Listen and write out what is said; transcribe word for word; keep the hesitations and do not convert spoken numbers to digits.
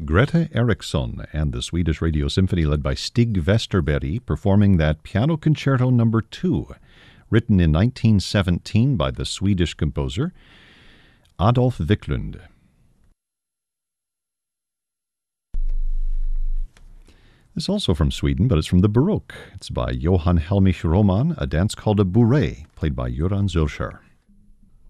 Greta Eriksson and the Swedish Radio Symphony led by Stig Vesterberg performing that Piano Concerto Number two, written in nineteen seventeen by the Swedish composer Adolf Wiklund. It's also from Sweden, but it's from the Baroque. It's by Johann Helmich Roman, a dance called a bourrée, played by Göran Zürcher.